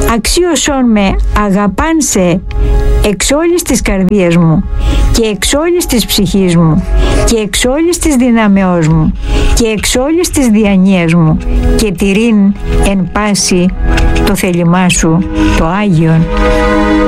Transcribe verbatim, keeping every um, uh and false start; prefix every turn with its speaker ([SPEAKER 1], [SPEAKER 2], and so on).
[SPEAKER 1] αξίωσόν με αγαπάν σε εξ όλης της καρδίας μου και εξ όλης της ψυχής μου και εξ όλης της δυναμεώς μου και εξ όλης της διανοίας μου και τηρήν εν πάση το θέλημά σου το Άγιον.